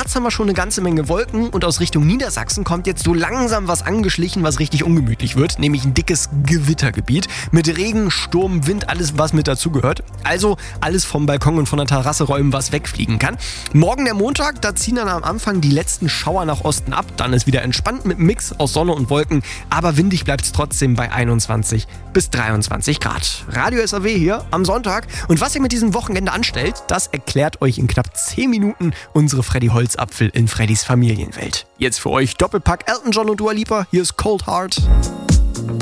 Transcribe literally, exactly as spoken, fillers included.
Harz haben wir schon eine ganze Menge Wolken und aus Richtung Niedersachsen kommt jetzt so langsam was angeschlichen, was richtig ungemütlich wird, nämlich ein dickes Gewittergebiet mit Regen, Sturm, Wind, alles was mit dazugehört. Also alles vom Balkon und von der Terrasse räumen, was wegfliegen kann. Morgen der Montag, da ziehen dann am Anfang die letzten Schauer nach Osten ab, dann ist wieder entspannt mit einem Mix aus Sonne und Wolken, aber windig bleibt es trotzdem bei einundzwanzig bis dreiundzwanzig Grad. Radio S A W hier am Sonntag und was ihr mit diesem Wochenende anstellt, das erklärt euch in knapp zehn Minuten unsere Freddy Holzapfel in Freddys Familienwelt. Jetzt für euch Doppelpack Elton John und Dua Lipa, hier ist Cold Heart.